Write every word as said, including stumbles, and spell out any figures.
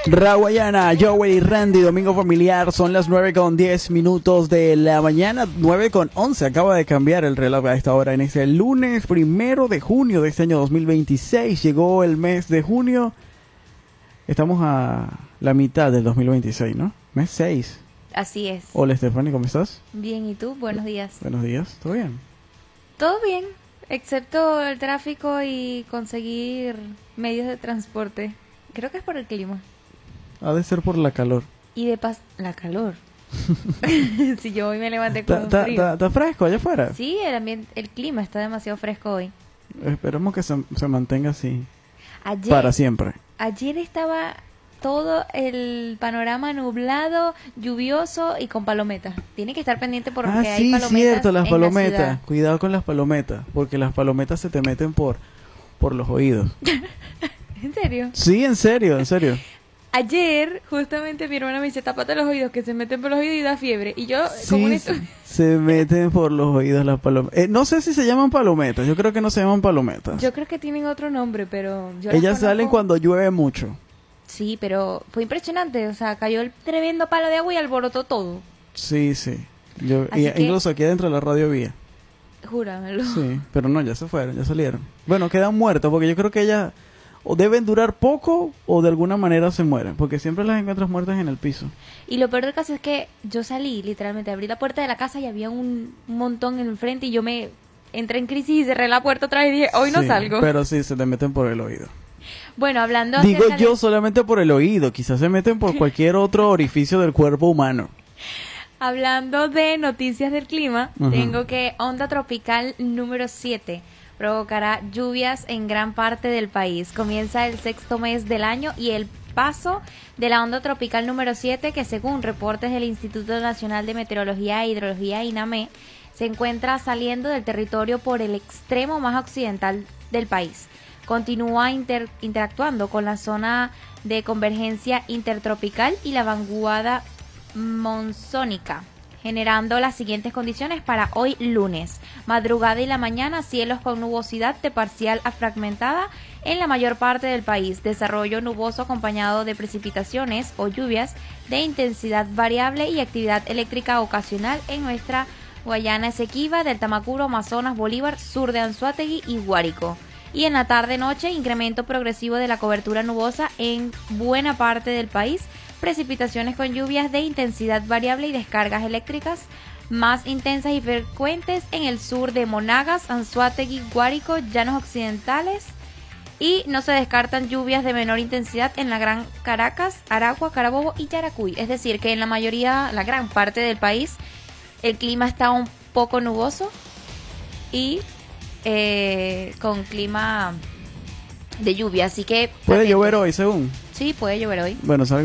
Rawayana, Joey y Randy, Domingo Familiar, son las nueve con diez minutos de la mañana, nueve con once, acaba de cambiar el reloj a esta hora en este lunes primero de junio de este año dos mil veintiséis, llegó el mes de junio, estamos a la mitad del dos mil veintiséis, ¿no? Mes seis. Así es. Hola Stephanie, ¿cómo estás? Bien, ¿y tú? Buenos días. Buenos días, ¿todo bien? Todo bien, excepto el tráfico y conseguir medios de transporte. Creo que es por el clima. Ha de ser por la calor. Y de pas... La calor. Si yo hoy me levanté con un frío. ¿Está fresco allá afuera? Sí, el ambiente, el clima está demasiado fresco hoy. Esperemos que se, se mantenga así. Ayer, para siempre. Ayer estaba todo el panorama nublado, lluvioso y con palometas. Tiene que estar pendiente porque ah, hay sí, palometas. Cierto, las en palometas. la ciudad. Cuidado con las palometas, porque las palometas se te meten por, por los oídos. ¿En serio? Sí, en serio, en serio. Ayer, justamente mi hermana me dice, tápate los oídos, que se meten por los oídos y da fiebre. Y yo, Sí, como esto... se meten por los oídos las palometas. Eh, no sé si se llaman palometas, yo creo que no se llaman palometas. Yo creo que tienen otro nombre, pero... yo las Ellas salen conozco. cuando llueve mucho. Sí, pero fue impresionante. O sea, cayó el tremendo palo de agua y alborotó todo. Sí, sí. Yo, Así y, que- incluso aquí adentro de la radio vía. Júramelo. Sí, pero no, ya se fueron, ya salieron. Bueno, quedan muertos porque yo creo que ellas o deben durar poco o de alguna manera se mueren, porque siempre las encuentras muertas en el piso. Y lo peor del caso es que yo salí, literalmente, abrí la puerta de la casa y había un montón en el frente y yo me entré en crisis y cerré la puerta otra vez y dije, hoy no Sí, salgo. Pero sí, se te meten por el oído. Bueno, hablando Digo acerca de- yo solamente por el oído, quizás se meten por cualquier otro orificio del cuerpo humano. Hablando de noticias del clima, Ujú. tengo que onda tropical número siete provocará lluvias en gran parte del país. Comienza el sexto mes del año y el paso de la onda tropical número siete, que según reportes del Instituto Nacional de Meteorología e Hidrología INAME, se encuentra saliendo del territorio por el extremo más occidental del país. Continúa inter- interactuando con la zona de convergencia intertropical y la vanguardia monzónica, generando las siguientes condiciones para hoy lunes. Madrugada y la mañana, cielos con nubosidad de parcial a fragmentada en la mayor parte del país. Desarrollo nuboso acompañado de precipitaciones o lluvias de intensidad variable y actividad eléctrica ocasional en nuestra Guayana Esequiba, del Tamacuro, Amazonas, Bolívar, sur de Anzoátegui y Guárico. Y en la tarde-noche, incremento progresivo de la cobertura nubosa en buena parte del país, precipitaciones con lluvias de intensidad variable y descargas eléctricas más intensas y frecuentes en el sur de Monagas, Anzoátegui, Guárico, Llanos Occidentales, y no se descartan lluvias de menor intensidad en la Gran Caracas, Aragua, Carabobo y Yaracuy. Es decir, que en la mayoría, la gran parte del país, el clima está un poco nuboso y eh, con clima de lluvia, así que Puede atentos. llover hoy, según. Sí, puede llover hoy. Bueno, salga